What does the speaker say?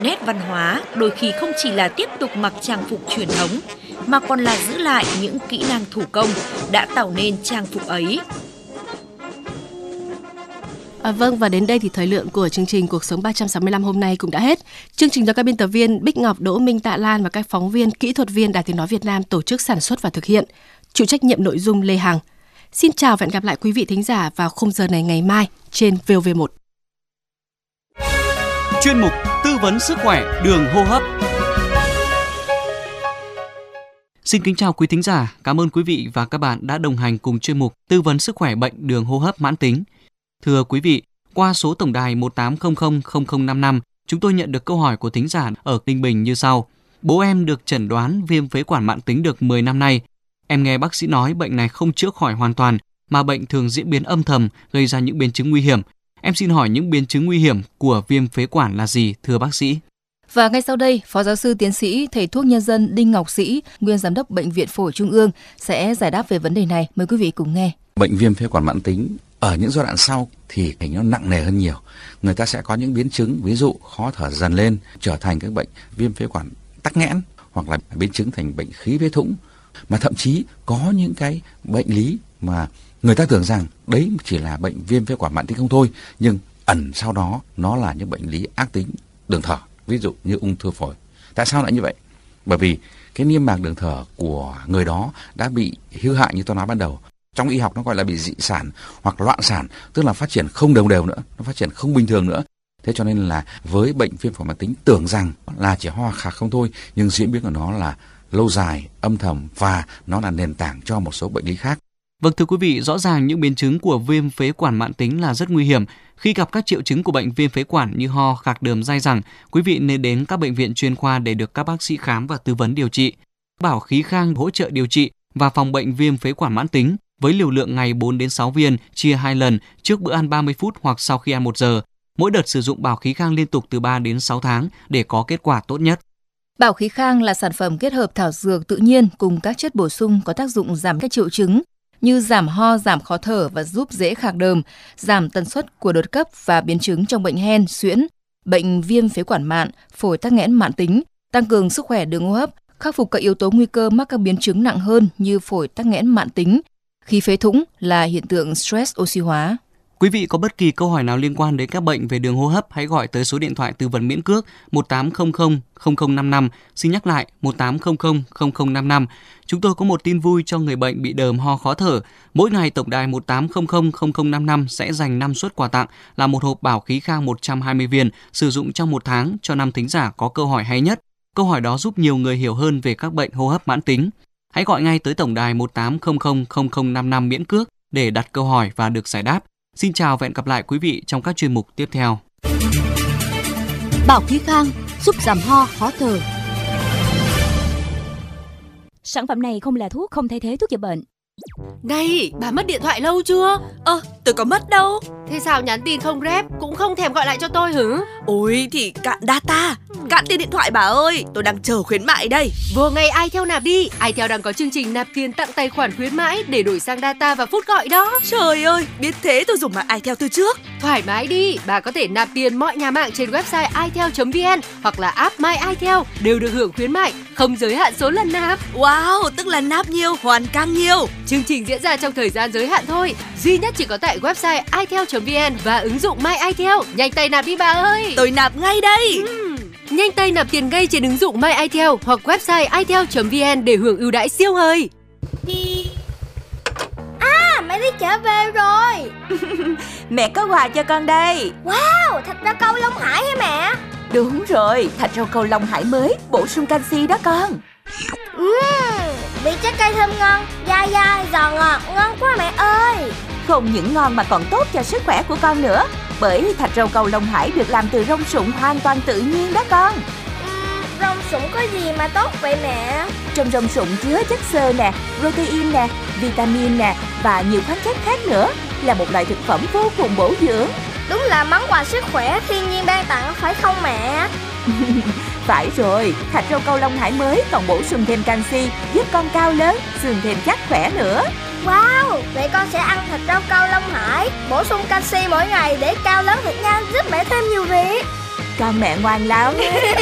Nét văn hóa đôi khi không chỉ là tiếp tục mặc trang phục truyền thống, mà còn là giữ lại những kỹ năng thủ công đã tạo nên trang phục ấy. Vâng, và đến đây thì thời lượng của chương trình Cuộc sống 365 hôm nay cũng đã hết. Chương trình do các biên tập viên Bích Ngọc, Đỗ Minh, Tạ Lan và các phóng viên, kỹ thuật viên Đài Tiếng nói Việt Nam tổ chức sản xuất và thực hiện. Chịu trách nhiệm nội dung Lê Hằng. Xin chào và hẹn gặp lại quý vị thính giả vào khung giờ này ngày mai trên VOV1. Chuyên mục tư vấn sức khỏe đường hô hấp. Xin kính chào quý thính giả, cảm ơn quý vị và các bạn đã đồng hành cùng chuyên mục tư vấn sức khỏe bệnh đường hô hấp mãn tính. Thưa quý vị, qua số tổng đài 18000055, chúng tôi nhận được câu hỏi của thính giả ở Ninh Bình như sau. Bố em được chẩn đoán viêm phế quản mãn tính được 10 năm nay. Em nghe bác sĩ nói bệnh này không chữa khỏi hoàn toàn, mà bệnh thường diễn biến âm thầm, gây ra những biến chứng nguy hiểm. Em xin hỏi những biến chứng nguy hiểm của viêm phế quản là gì, thưa bác sĩ? Và ngay sau đây, Phó Giáo sư Tiến sĩ, Thầy thuốc nhân dân Đinh Ngọc Sĩ, Nguyên Giám đốc Bệnh viện Phổi Trung ương sẽ giải đáp về vấn đề này. Mời quý vị cùng nghe. Bệnh viêm phế quản mãn tính ở những giai đoạn sau thì nó nặng nề hơn nhiều. Người ta sẽ có những biến chứng, ví dụ khó thở dần lên, trở thành các bệnh viêm phế quản tắc nghẽn, hoặc là biến chứng thành bệnh khí phế thủng. Mà thậm chí có những cái bệnh lý mà người ta tưởng rằng đấy chỉ là bệnh viêm phế quản mãn tính không thôi, nhưng ẩn sau đó nó là những bệnh lý ác tính đường thở, ví dụ như ung thư phổi. Tại sao lại như vậy? Bởi vì cái niêm mạc đường thở của người đó đã bị hư hại như tôi nói ban đầu. Trong y học nó gọi là bị dị sản hoặc loạn sản, tức là phát triển không đồng đều nữa, nó phát triển không bình thường nữa. Thế cho nên là với bệnh viêm phổi mãn tính tưởng rằng là chỉ ho khạc không thôi, nhưng diễn biến của nó là lâu dài, âm thầm và nó là nền tảng cho một số bệnh lý khác. Vâng, thưa quý vị, rõ ràng những biến chứng của viêm phế quản mãn tính là rất nguy hiểm. Khi gặp các triệu chứng của bệnh viêm phế quản như ho, khạc đờm, dai dẳng, quý vị nên đến các bệnh viện chuyên khoa để được các bác sĩ khám và tư vấn điều trị. Bảo Khí Khang hỗ trợ điều trị và phòng bệnh viêm phế quản mãn tính với liều lượng ngày 4 đến 6 viên, chia 2 lần trước bữa ăn 30 phút hoặc sau khi ăn 1 giờ. Mỗi đợt sử dụng Bảo Khí Khang liên tục từ 3 đến 6 tháng để có kết quả tốt nhất. Bảo Khí Khang là sản phẩm kết hợp thảo dược tự nhiên cùng các chất bổ sung có tác dụng giảm các triệu chứng như giảm ho, giảm khó thở và giúp dễ khạc đờm, giảm tần suất của đột cấp và biến chứng trong bệnh hen, suyễn, bệnh viêm phế quản mạn, phổi tắc nghẽn mãn tính, tăng cường sức khỏe đường hô hấp, khắc phục các yếu tố nguy cơ mắc các biến chứng nặng hơn như phổi tắc nghẽn mãn tính. Khí phế thủng là hiện tượng stress oxy hóa. Quý vị có bất kỳ câu hỏi nào liên quan đến các bệnh về đường hô hấp, hãy gọi tới số điện thoại tư vấn miễn cước 18000055. Xin nhắc lại 18000055. Chúng tôi có một tin vui cho người bệnh bị đờm, ho, khó thở. Mỗi ngày tổng đài 18000055 sẽ dành 5 suất quà tặng là một hộp Bảo Khí Khang 120 viên sử dụng trong 1 tháng cho 5 thính giả có câu hỏi hay nhất. Câu hỏi đó giúp nhiều người hiểu hơn về các bệnh hô hấp mãn tính. Hãy gọi ngay tới tổng đài 18000055 miễn cước để đặt câu hỏi và được giải đáp. Xin chào và hẹn gặp lại quý vị trong các chuyên mục tiếp theo. Bảo Khí Khang giúp giảm ho, khó thở. Sản phẩm này không là thuốc, không thay thế thuốc chữa bệnh. Này, bà mất điện thoại lâu chưa? Tôi có mất đâu. Thế sao nhắn tin không rep, cũng không thèm gọi lại cho tôi hử? Ôi thì cạn data, cạn tiền điện thoại bà ơi. Tôi đang chờ khuyến mại đây. Vô ngay iTel nạp đi. iTel đang có chương trình nạp tiền tặng tài khoản khuyến mãi để đổi sang data và phút gọi đó. Trời ơi, biết thế tôi dùng mạng iTel từ trước. Thoải mái đi, bà có thể nạp tiền mọi nhà mạng trên website itel.vn hoặc là app My iTel đều được hưởng khuyến mại, không giới hạn số lần nạp. Wow, tức là nạp nhiều hoàn càng nhiều. Chương trình diễn ra trong thời gian giới hạn thôi, duy nhất chỉ có tại website itel.vn và ứng dụng My iTel. Nhanh tay nạp đi bà ơi. Tôi nạp ngay đây. Nhanh tay nạp tiền ngay trên ứng dụng My iTel hoặc website itel.vn để hưởng ưu đãi siêu hời. Đi. Mẹ đi trở về rồi. Mẹ có quà cho con đây. Wow, thịt rau câu Long Hải hả mẹ? Đúng rồi, thịt rau câu Long Hải mới, bổ sung canxi đó con. Vị trái cây thơm ngon, dai dai, giòn ngọt, ngon quá mẹ ơi. Không những ngon mà còn tốt cho sức khỏe của con nữa. Bởi thịt rau câu Long Hải được làm từ rong sụng hoàn toàn tự nhiên đó con. Rong sụng có gì mà tốt vậy mẹ? Trong rong sụng chứa chất xơ nè, protein nè, vitamin nè và nhiều khoáng chất khác nữa. Là một loại thực phẩm vô cùng bổ dưỡng. Đúng là món quà sức khỏe thiên nhiên ban tặng phải không mẹ? Phải rồi, thịt rau câu Long Hải mới còn bổ sung thêm canxi, giúp con cao lớn, xương thêm chắc khỏe nữa. Wow, vậy con sẽ ăn thịt rau câu Long Hải, bổ sung canxi mỗi ngày để cao lớn thật nhanh, giúp mẹ thêm nhiều việc. con mẹ ngoan lắm.